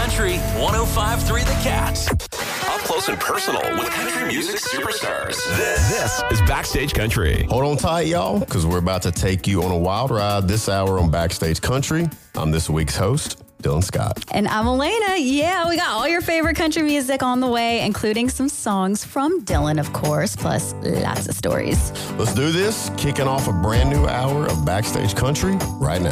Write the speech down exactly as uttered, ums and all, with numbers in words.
Country one oh five point three The Cat. Up close and personal with country music superstars. This, this is Backstage Country. Hold on tight, y'all, because we're about to take you on a wild ride this hour on Backstage Country. I'm this week's host, Dylan Scott. And I'm Elena. Yeah, we got all your favorite country music on the way, including some songs from Dylan, of course, plus lots of stories. Let's do this, kicking off a brand new hour of Backstage Country right now.